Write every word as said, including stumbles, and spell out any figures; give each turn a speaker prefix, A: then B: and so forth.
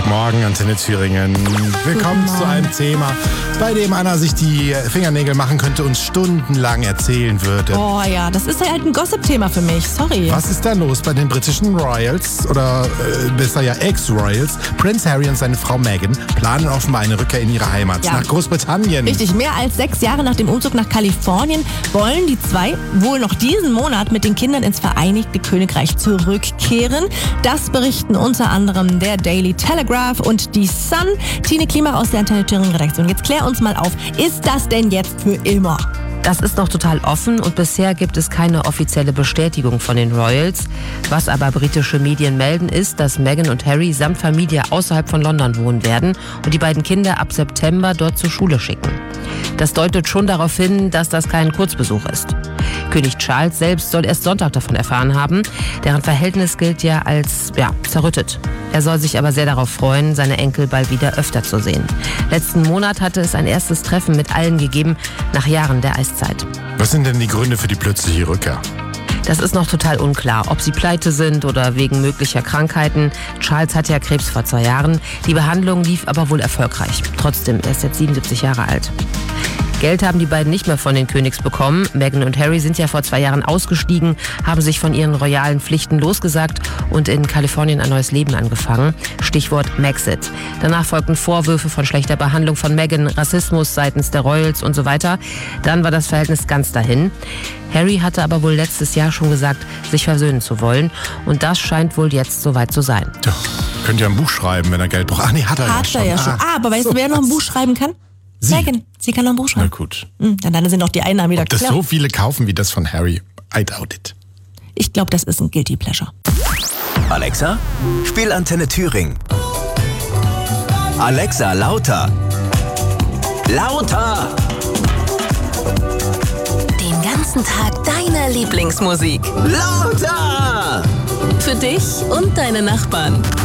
A: Morgen, Antenne Thüringen. Willkommen zu einem Thema, bei dem Anna sich die Fingernägel machen könnte und stundenlang erzählen würde.
B: Oh ja, das ist halt ein Gossip-Thema für mich, sorry.
A: Was ist da los bei den britischen Royals, oder äh, besser ja Ex-Royals? Prince Harry und seine Frau Meghan planen offenbar eine Rückkehr in ihre Heimat, ja. nach Großbritannien.
B: Richtig, mehr als sechs Jahre nach dem Umzug nach Kalifornien wollen die zwei wohl noch diesen Monat mit den Kindern ins Vereinigte Königreich zurückkehren. Das berichten unter anderem der Daily Telegraph und die Sun. Tine Klima aus der Antenne Thüringen Redaktion. Jetzt klär uns mal auf, ist das denn jetzt für immer?
C: Das ist noch total offen und bisher gibt es keine offizielle Bestätigung von den Royals. Was aber britische Medien melden, ist, dass Meghan und Harry samt Familie außerhalb von London wohnen werden und die beiden Kinder ab September dort zur Schule schicken. Das deutet schon darauf hin, dass das kein Kurzbesuch ist. König Charles selbst soll erst Sonntag davon erfahren haben. Deren Verhältnis gilt ja als ja, zerrüttet. Er soll sich aber sehr darauf freuen, seine Enkel bald wieder öfter zu sehen. Letzten Monat hatte es ein erstes Treffen mit allen gegeben, nach Jahren der Eiszeit.
A: Was sind denn die Gründe für die plötzliche Rückkehr?
C: Das ist noch total unklar, ob sie pleite sind oder wegen möglicher Krankheiten. Charles hat ja Krebs vor zwei Jahren. Die Behandlung lief aber wohl erfolgreich. Trotzdem, er ist jetzt siebenundsiebzig Jahre alt. Geld haben die beiden nicht mehr von den Königs bekommen. Meghan und Harry sind ja vor zwei Jahren ausgestiegen, haben sich von ihren royalen Pflichten losgesagt und in Kalifornien ein neues Leben angefangen. Stichwort Maxit. Danach folgten Vorwürfe von schlechter Behandlung von Meghan, Rassismus seitens der Royals und so weiter. Dann war das Verhältnis ganz dahin. Harry hatte aber wohl letztes Jahr schon gesagt, sich versöhnen zu wollen. Und das scheint wohl jetzt soweit zu sein.
A: Ja, könnte ja ein Buch schreiben, wenn er Geld braucht. Ach nee, hat er
B: hat
A: ja schon.
B: Er ja schon. Ah, aber weißt
A: so
B: du, wer noch ein Buch schreiben kann?
A: Sie.
B: Meghan. Sie kann noch ein Buch schreiben.
A: Na gut.
B: Mhm, dann sind auch die Einnahmen wieder
A: Ob das
B: klar.
A: so viele kaufen wie das von Harry, I doubt it.
B: Ich glaube, das ist ein Guilty Pleasure.
D: Alexa, spiel Antenne Thüringen. Alexa, lauter. Lauter!
E: Den ganzen Tag deine Lieblingsmusik.
D: Lauter!
E: Für dich und deine Nachbarn.